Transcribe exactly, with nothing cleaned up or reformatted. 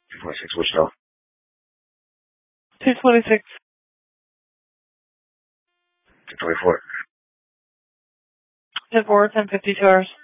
two twenty-six, Wichita. two twenty-six. two twenty-four. ten four, ten fifty-two hours.